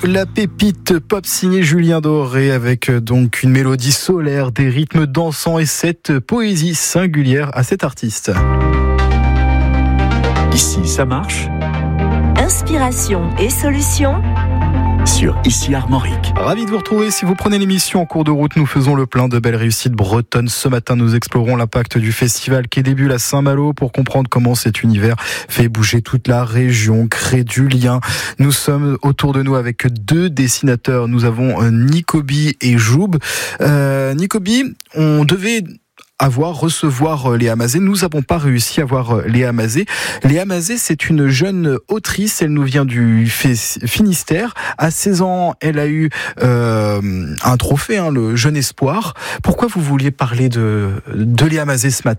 la pépite pop signée Julien Doré avec donc une mélodie solaire, des rythmes dansants et cette poésie singulière à cet artiste. Ici, ça marche. Inspiration et solutions Sur Ici Armorique. Ravi de vous retrouver. Si vous prenez l'émission en cours de route, nous faisons le plein de belles réussites bretonnes. Ce matin, nous explorons l'impact du festival Quai des Bulles à Saint-Malo pour comprendre comment cet univers fait bouger toute la région, crée du lien. Nous sommes autour de nous avec deux dessinateurs. Nous avons Nicobi et Joub. Nicobi, on devait recevoir Léa Mazet. Nous n'avons pas réussi à voir Léa Mazet. Léa Mazet, c'est une jeune autrice. Elle nous vient du Finistère. À 16 ans, elle a eu un trophée, le Jeune Espoir. Pourquoi vous vouliez parler de Léa Mazet ce matin ?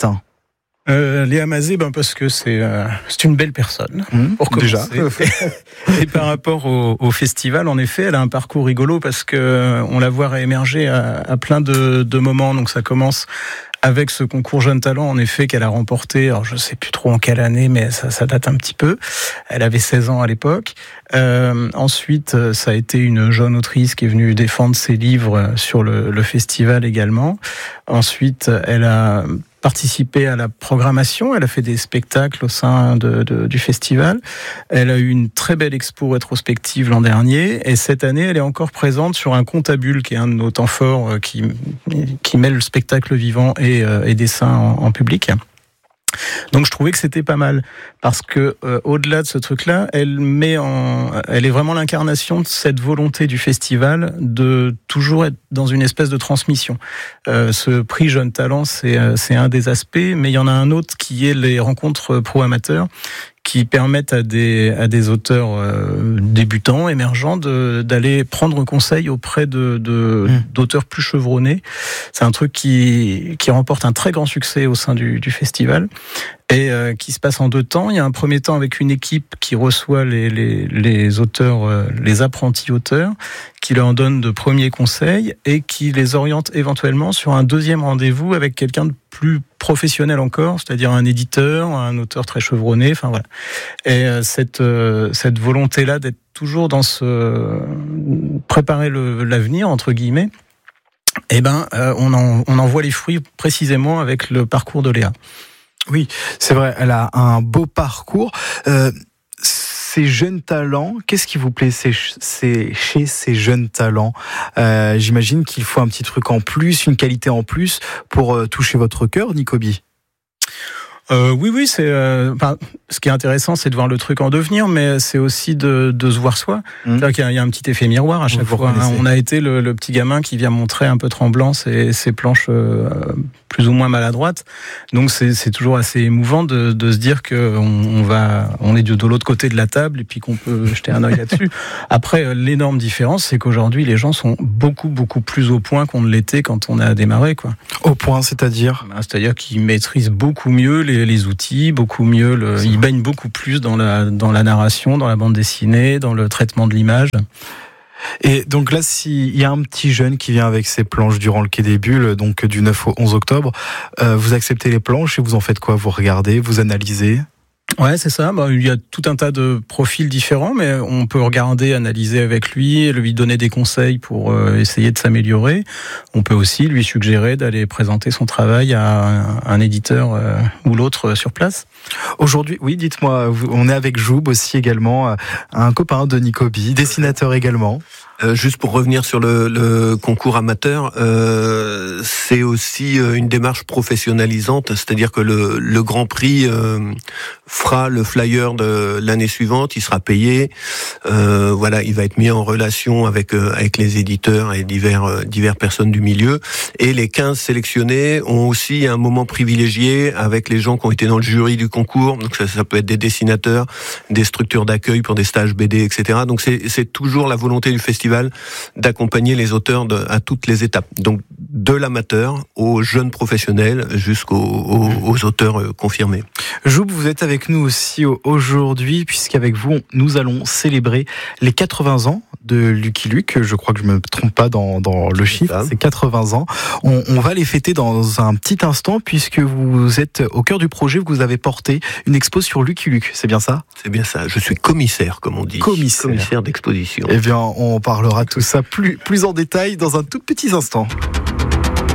Léa Mazet, parce que c'est une belle personne, pour commencer. Déjà. Et par rapport au festival, en effet, elle a un parcours rigolo parce que on la voit réémerger à plein de moments. Donc ça commence avec ce concours Jeune Talent, en effet, qu'elle a remporté. Alors je sais plus trop en quelle année, mais ça date un petit peu. Elle avait 16 ans à l'époque. Ensuite, ça a été une jeune autrice qui est venue défendre ses livres sur le festival également. Ensuite, elle a participé à la programmation, elle a fait des spectacles au sein du festival. Elle a eu une très belle expo rétrospective l'an dernier, et cette année, elle est encore présente sur un conte à bulles, qui est un de nos temps forts, qui mêle le spectacle vivant et dessin en public. Donc je trouvais que c'était pas mal parce que au-delà de ce truc-là, elle est vraiment l'incarnation de cette volonté du festival de toujours être dans une espèce de transmission. Ce prix Jeune Talent, c'est un des aspects, mais il y en a un autre qui est les rencontres pro-amateurs, qui permettent à des auteurs débutants, émergents, d'aller prendre conseil auprès d'auteurs plus chevronnés. C'est un truc qui remporte un très grand succès au sein du festival et qui se passe en 2 temps. Il y a un premier temps avec une équipe qui reçoit les auteurs, les apprentis auteurs, qui leur donne de premiers conseils et qui les oriente éventuellement sur un deuxième rendez-vous avec quelqu'un de plus professionnel encore, c'est-à-dire un éditeur, un auteur très chevronné, enfin voilà. Et cette volonté-là d'être toujours dans préparer l'avenir entre guillemets, on en voit les fruits précisément avec le parcours de Léa. Oui, c'est vrai, elle a un beau parcours. Ces jeunes talents, qu'est-ce qui vous plaît chez ces jeunes talents ? J'imagine qu'il faut un petit truc en plus, une qualité en plus pour toucher votre cœur, Nicobi. Oui, c'est ce qui est intéressant, c'est de voir le truc en devenir, mais c'est aussi de se voir soi. C'est-à-dire qu'il y a un petit effet miroir à chaque fois. On a été le petit gamin qui vient montrer un peu tremblant ses planches plus ou moins maladroites. Donc c'est toujours assez émouvant de se dire que on est de l'autre côté de la table et puis qu'on peut jeter un œil là-dessus. Après, l'énorme différence, c'est qu'aujourd'hui, les gens sont beaucoup plus au point qu'on ne l'était quand on a démarré, quoi. Au point, c'est-à-dire ? C'est-à-dire qu'ils maîtrisent beaucoup mieux les outils, beaucoup mieux, ils baignent beaucoup plus dans la narration, dans la bande dessinée, dans le traitement de l'image. Et donc là, s'il y a un petit jeune qui vient avec ses planches durant le Quai des Bulles, donc du 9 au 11 octobre, vous acceptez les planches et vous en faites quoi ? Vous regardez, vous analysez ? Ouais, c'est ça. Il y a tout un tas de profils différents, mais on peut regarder, analyser avec lui donner des conseils pour essayer de s'améliorer. On peut aussi lui suggérer d'aller présenter son travail à un éditeur ou l'autre sur place. Aujourd'hui, oui, dites-moi, on est avec Joub aussi également, un copain de Nicobi, dessinateur également. Juste pour revenir sur le concours amateur, c'est aussi une démarche professionnalisante, c'est-à-dire que le Grand Prix fera le flyer de l'année suivante, il sera payé, il va être mis en relation avec les éditeurs et divers personnes du milieu, et les 15 sélectionnés ont aussi un moment privilégié avec les gens qui ont été dans le jury du concours, donc ça peut être des dessinateurs, des structures d'accueil pour des stages BD, etc. Donc c'est toujours la volonté du festival festival d'accompagner les auteurs à toutes les étapes. Donc de l'amateur aux jeunes professionnels jusqu'aux auteurs confirmés. Joub, vous êtes avec nous aussi aujourd'hui, puisqu'avec vous, nous allons célébrer les 80 ans de Lucky Luke. Je crois que je ne me trompe pas dans le chiffre, c'est 80 ans. On va les fêter dans un petit instant, puisque vous êtes au cœur du projet, vous avez porté une expo sur Lucky Luke, c'est bien ça ? C'est bien ça, je suis commissaire, comme on dit. Commissaire d'exposition. Eh bien, on parlera tout ça plus en détail dans un tout petit instant.